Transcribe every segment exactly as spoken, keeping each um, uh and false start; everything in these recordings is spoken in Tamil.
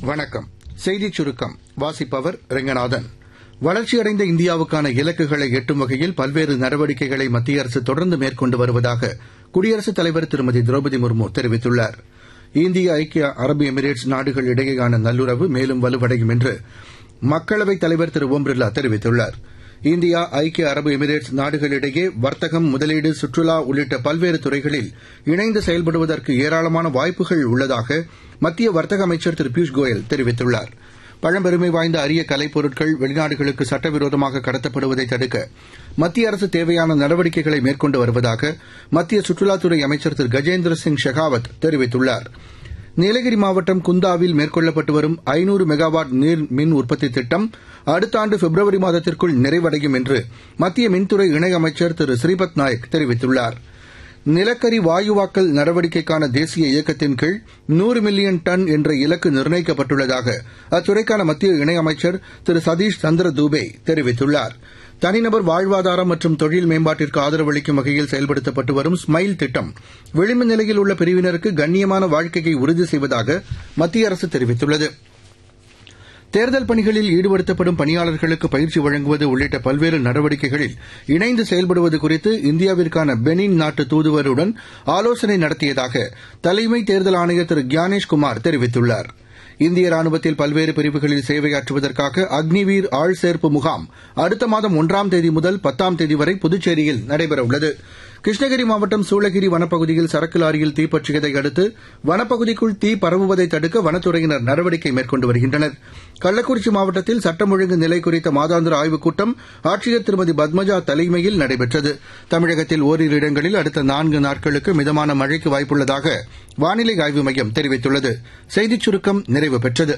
வணக்கம். செய்திச் சுருக்கம் வாசிப்பவர் ரெங்கநாதன். வளர்ச்சியடைந்த இந்தியாவுக்கான இலக்குகளை எட்டும் வகையில் பல்வேறு நடவடிக்கைகளை மத்திய அரசு தொடர்ந்து மேற்கொண்டு வருவதாக குடியரசுத் தலைவர் திருமதி திரௌபதி முர்மு தெரிவித்துள்ளார். இந்திய ஐக்கிய அரபு எமிரேட்ஸ் நாடுகள் இடையேயான நல்லுறவு மேலும் வலுவடையும் என்று மக்களவைத் தலைவர் திரு ஓம் பிர்லா தெரிவித்துள்ளார். இந்தியா ஐக்கிய அரபு எமிரேட்ஸ் நாடுகளிடையே வர்த்தகம், முதலீடு, சுற்றுலா உள்ளிட்ட பல்வேறு துறைகளில் இணைந்து செயல்படுவதற்கு ஏராளமான வாய்ப்புகள் உள்ளதாக மத்திய வர்த்தக அமைச்சர் திரு பியூஷ் கோயல் தெரிவித்துள்ளார். பழம்பெருமை வாய்ந்த அரிய கலைப்பொருட்கள் வெளிநாடுகளுக்கு சட்டவிரோதமாக கடத்தப்படுவதை தடுக்க மத்திய அரசு தேவையான நடவடிக்கைகளை மேற்கொண்டு வருவதாக மத்திய சுற்றுலாத்துறை அமைச்சர் திரு கஜேந்திர சிங் ஷெகாவத் தெரிவித்துள்ளார். நீலகிரி மாவட்டம் குந்தாவில் மேற்கொள்ளப்பட்டு வரும் ஐநூறு மெகாவாட் நீர் மின் உற்பத்தி திட்டம் அடுத்த ஆண்டு பிப்ரவரி மாதத்திற்குள் நிறைவடையும் என்று மத்திய மின்துறை இணையமைச்சர் திரு ஸ்ரீபத் நாயக் தெரிவித்துள்ளார். நிலக்கரி வாயுவாக்கல் நடவடிக்கைக்கான தேசிய இயக்கத்தின் கீழ் நூறு மில்லியன் டன் என்ற இலக்கு நிர்ணயிக்கப்பட்டுள்ளதாக அத்துறைக்கான மத்திய இணையமைச்சர் திரு சதீஷ் சந்திர தூபே தெரிவித்துள்ளார். தனிநபர் வாழ்வாதாரம் மற்றும் தொழில் மேம்பாட்டிற்கு ஆதரவளிக்கும் வகையில் செயல்படுத்தப்பட்டு வரும் ஸ்மைல் திட்டம் விளிம்பு நிலையில் உள்ள பிரிவினருக்கு கண்ணியமான வாழ்க்கையை உறுதி செய்வதாக மத்திய அரசு தெரிவித்துள்ளது. தேர்தல் பணிகளில் ஈடுபடுத்தப்படும் பணியாளர்களுக்கு பயிற்சி வழங்குவது உள்ளிட்ட பல்வேறு நடவடிக்கைகளில் இணைந்து செயல்படுவது குறித்து இந்தியாவிற்கான பெனின் நாட்டு தூதுவருடன் ஆலோசனை நடத்தியதாக தலைமை தேர்தல் ஆணையர் திரு கியானேஷ் குமார் தெரிவித்துள்ளார். இந்திய ராணுவத்தில் பல்வேறு பிரிவுகளில் சேவையாற்றுவதற்காக அக்னிவீர் ஆள் சேர்ப்பு முகாம் அடுத்த மாதம் ஒன்றாம் தேதி முதல் பத்தாம் தேதி வரை புதுச்சேரியில் நடைபெறவுள்ளது. கிருஷ்ணகிரி மாவட்டம் சூளகிரி வனப்பகுதியில் சரக்கு லாரியில் தீப்பற்றியதை அடுத்து வனப்பகுதிக்குள் தீ பரவுவதை தடுக்க வனத்துறையினர் நடவடிக்கை மேற்கொண்டு வருகின்றனர். கள்ளக்குறிச்சி மாவட்டத்தில் சட்டம் ஒழுங்கு நிலை குறித்த மாதாந்திர ஆய்வுக் கூட்டம் ஆட்சியர் திருமதி பத்மஜா தலைமையில் நடைபெற்றது. தமிழகத்தில் ஓரிரு இடங்களில் அடுத்த நான்கு நாட்களுக்கு மிதமான மழைக்கு வாய்ப்புள்ளதாக வானிலை ஆய்வு மையம் தெரிவித்துள்ளது. செய்திச் சுருக்கம் நிறைவு பெற்றது.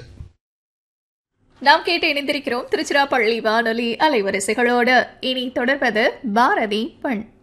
நாம் கேட்டு இணைந்திருக்கிறோம் திருச்சிராப்பள்ளி வானொலி அலைவரிசைகளோடு. இனி தொடர்வது பாரதி பண்.